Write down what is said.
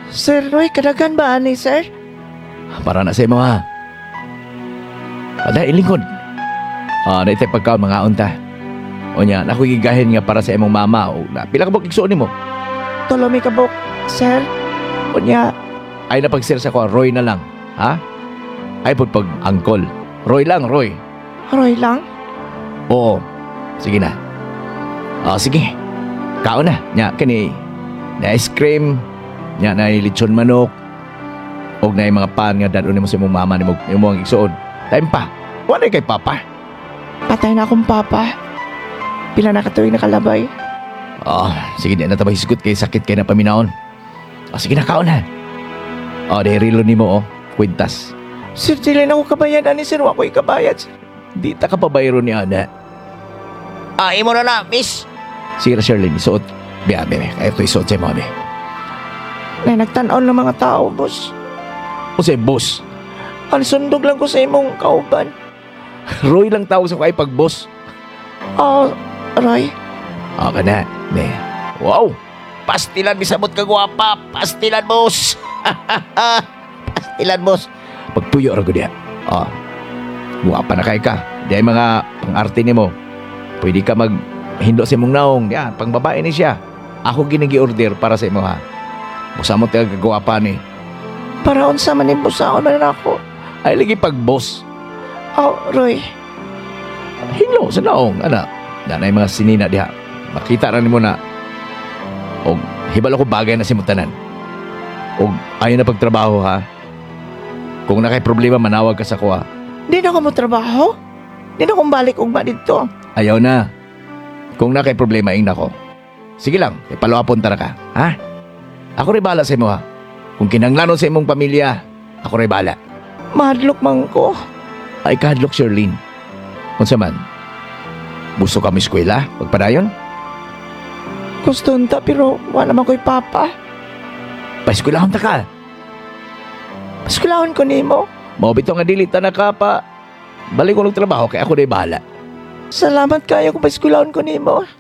Sir Roy, kadagan ba ani, sir? Para na sa imo ha. Ada ilingkod. Na itay pagkaon mga unta. O niya, naku gigahin nga para sa imong mama. O na, pila ka bukig suon nimo? Tulomi ka buk, sir. Unya, ay napagsir sa ko, Roy na lang. Ha? Ay pag uncle. Roy lang, Roy. Roy lang? Oo. Sige na. Sige. Kaon na. Nya, kani, na ice cream, nya na lechon manok, og na mga pan nga dadon mo sa imong mama ni mo ang igsuon. Time pa. Wala kay papa. Patay na akong papa. Pila na katuwing nakalabay. Sige na natabay hisgot kay sakit kay na paminaon. Sige na, kaon na. Dahil rilo ni mo, kwintas. Sir, dili na ako kabayan ani, sir. Wa ko'y kabayad, sir. Di ta ka pabayro ni Ana. Imo na, miss. Sige na, Sherlyn, isuot. Kaya ito isuot sa'yo mo, be. Na nagtanaw ng mga tao, boss. O sa'yo, boss. Ang sundog lang ko sa imong kauban. Roy lang tawag sa kay pag-boss. Roy. Ka na, be. Wow. Pastilan, misabot ka guwapa. Pastilan, boss. Pastilan, boss. Pagpuyo ra ko diya. Guwapa na kay ka. Di ay mga pang-arte ni mo. Pwede ka maghindo sa imong naong. Yan, pang babae ni siya. Ako ginagi-order para sa imo ha. Busa mo tayo kagawapa ni. Para unsa man yung busaon man ako. Ay lagi pag-boss. Roy. Hinlo sa naong, anak. Nanay mga sinina diha. Makita ra nimo na. O hibalo ko bagay na si mutanan. O ayaw na pagtrabaho ha. Kung na kay problema manawag ka sa kuha. Di na ako mo trabaho. Di na akong balik ugma dito. Ayaw na. Kung na kay problema ing nako. Sige lang, ipaloapon tara ka, ha? Ako rin bala sa imo ha. Kung kinanglanon sa imong pamilya, ako rin bala. Mahadlok man ko. Ay kahadlok, Sherlyn. Unsa man? Gusto kami eskwela? Pagpadayon? Gusto nta pero wala naman ko'y papa. Paeskwelahon ta ka. Paskulahon ko nimo. Mabito nga dili ta na ka pa. Balik ko ng trabaho kaya ako rin bala. Salamat kayo kung paskulahon ko nimo.